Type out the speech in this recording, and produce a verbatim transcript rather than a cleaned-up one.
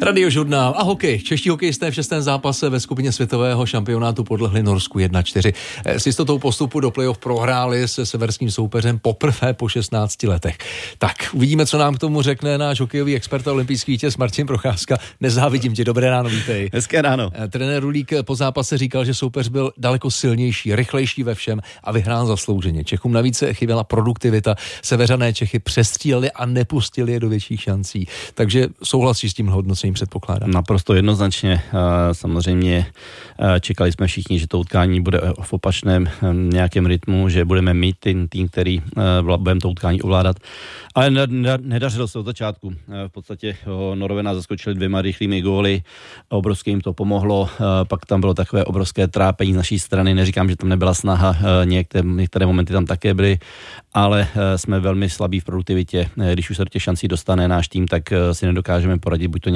Radiožurnál a hokej. Čeští hokejisté v šestém zápase ve skupině světového šampionátu podlehli Norsku jedna čtyři. S jistotou postupu do playoff prohráli se severským soupeřem poprvé po šestnácti letech. Tak, uvidíme, co nám k tomu řekne náš hokejový expert a olympijský vítěz Martin Procházka. Nezávidím tě, dobré ráno, vítej. Hezké ráno. Trenér Rulík po zápase říkal, že soupeř byl daleko silnější, rychlejší ve všem a vyhrál zaslouženě. Čechům navíc chyběla produktivita. Seveřané Čechy přestříleli a nepustili je do větších šancí. Takže souhlasí s tím hodnocením, předpokládám. Naprosto jednoznačně. Samozřejmě čekali jsme všichni, že to utkání bude v opačném nějakém rytmu, že budeme mít ten tým, který budeme to utkání ovládat. Ale nedařilo se od začátku. V podstatě Norové nás zaskočili dvěma rychlými góly. Obrovsky jim to pomohlo. Pak tam bylo takové obrovské trápení z naší strany. Neříkám, že tam nebyla snaha. Některé, některé momenty tam také byly, ale jsme velmi slabí v produktivitě. Když už se do těch šancí dostane náš tým, tak si nedokážeme poradit buď to